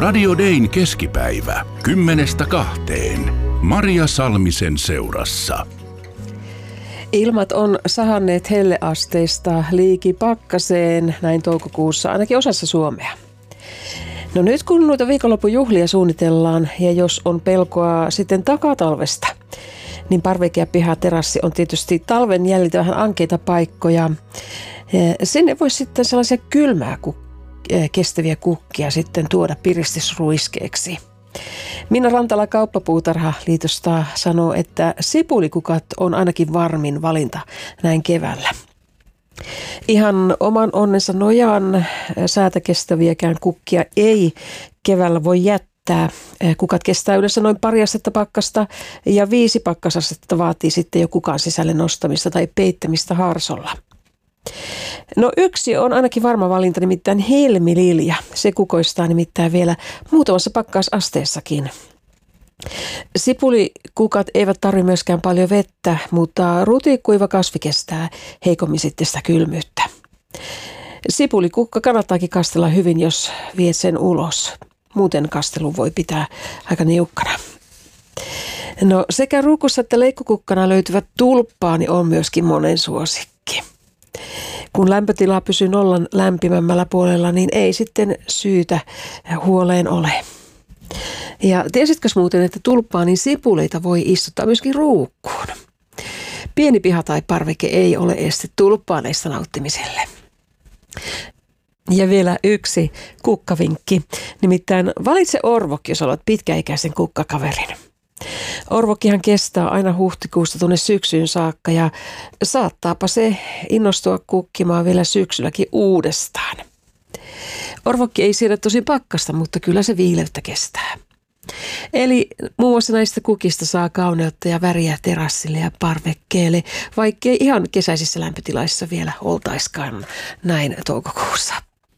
Radio Dayn keskipäivä 10–2. Maria Salmisen seurassa. Ilmat on sahanneet helleasteista liiki pakkaseen näin toukokuussa, ainakin osassa Suomea. No nyt kun noita viikonlopun juhlia suunnitellaan ja jos on pelkoa sitten takatalvesta, niin parveke- ja pihaterassi on tietysti talven jäljiltä vähän ankeita paikkoja. Sinne voisi sitten sellaisia kylmää kestäviä kukkia sitten tuoda piristysruiskeeksi. Minna Rantala Kauppapuutarhaliitosta sanoo, että sipulikukat on ainakin varmin valinta näin keväällä. Ihan oman onnensa nojaan säätäkestäviäkään kukkia ei keväällä voi jättää. Kukat kestää yleensä noin 2 astetta pakkasta ja 5 pakkasastetta vaatii sitten jo kukan sisälle nostamista tai peittämistä harsolla. No yksi on ainakin varma valinta, nimittäin helmililja. Se kukoistaa nimittäin vielä muutamassa pakkasasteessakin. Sipulikukat eivät tarvitse myöskään paljon vettä, mutta rutikuiva kasvi kestää heikommin sitten sitä kylmyyttä. Sipulikukka kannattaakin kastella hyvin, jos viet sen ulos. Muuten kastelun voi pitää aika niukkana. No sekä ruukussa että leikkukukkana löytyvät tulppaani on myöskin monen suosikki. Kun lämpötila pysyy nollan lämpimämmällä puolella, niin ei sitten syytä huoleen ole. Ja tiesitkö muuten, että tulppaanin sipuleita voi istuttaa myöskin ruukkuun? Pieni piha tai parveke ei ole este tulppaaneista nauttimiselle. Ja vielä yksi kukkavinkki. Nimittäin valitse orvokki, jos olet pitkäikäisen kukkakaverin. Orvokkihan kestää aina huhtikuusta tuonne syksyyn saakka ja saattaapa se innostua kukkimaan vielä syksylläkin uudestaan. Orvokki ei siedä tosi pakkasta, mutta kyllä se viileyttä kestää. Eli muun muassa näistä kukista saa kauneutta ja väriä terassille ja parvekkeelle, vaikkei ihan kesäisissä lämpötilaissa vielä oltaiskaan näin toukokuussa.